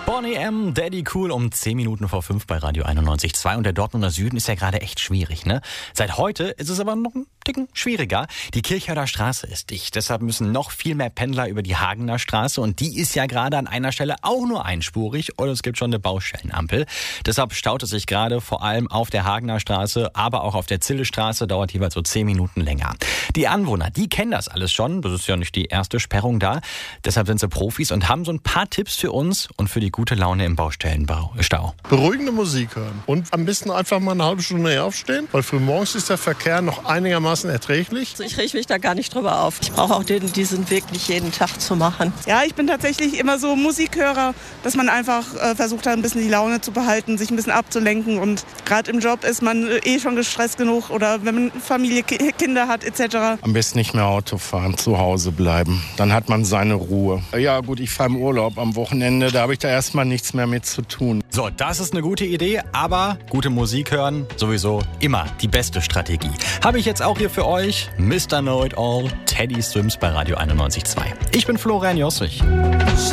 Boney M., Daddy Cool um 10 Minuten vor 5 bei Radio 91.2. Und der Dortmunder Süden ist ja gerade echt schwierig, ne? Seit heute ist es aber noch ein Ticken schwieriger. Die Kirchhörder Straße ist dicht. Deshalb müssen noch viel mehr Pendler über die Hagener Straße. Und die ist ja gerade an einer Stelle auch nur einspurig. Und es gibt schon eine Baustellenampel. Deshalb staut es sich gerade vor allem auf der Hagener Straße, aber auch auf der Zillestraße. Dauert jeweils so 10 Minuten länger. Die Anwohner, die kennen das alles schon. Das ist ja nicht die erste Sperrung da. Deshalb sind sie Profis und haben so ein paar Tipps für uns und für die gute Laune im Baustellenstau. Beruhigende Musik hören und am besten einfach mal eine halbe Stunde eher aufstehen, weil frühmorgens ist der Verkehr noch einigermaßen erträglich. Ich reg mich da gar nicht drüber auf. Ich brauche auch diesen Weg nicht jeden Tag zu machen. Ja, ich bin tatsächlich immer so Musikhörer, dass man einfach versucht hat, ein bisschen die Laune zu behalten, sich ein bisschen abzulenken. Und gerade im Job ist man schon gestresst genug oder wenn man Familie, Kinder hat etc. Am besten nicht mehr Auto fahren, zu Hause bleiben. Dann hat man seine Ruhe. Ja gut, ich fahre im Urlaub am Wochenende, da habe ich da erstmal nichts mehr mit zu tun. So, das ist eine gute Idee, aber gute Musik hören sowieso immer die beste Strategie. Habe ich jetzt auch hier für euch Mr. Know It All, Teddy Swims bei Radio 91.2. Ich bin Florian Jossich.